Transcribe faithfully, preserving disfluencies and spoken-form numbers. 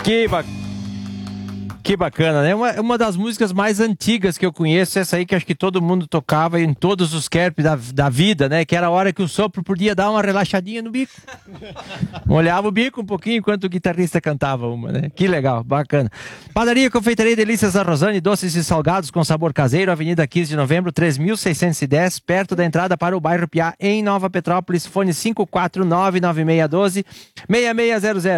Que bacana. Que bacana, né? Uma, uma das músicas mais antigas que eu conheço, essa aí que acho que todo mundo tocava em todos os kerps da, da vida, né? Que era a hora que o sopro podia dar uma relaxadinha no bico. Molhava o bico um pouquinho enquanto o guitarrista cantava uma, né? Que legal, bacana. Padaria Confeitaria Delícias da Rosane, doces e salgados com sabor caseiro, Avenida quinze de Novembro, três mil seiscentos e dez, perto da entrada para o bairro Piá, em Nova Petrópolis. Fone cinco quatro nove, nove seis um dois, seis seis zero zero.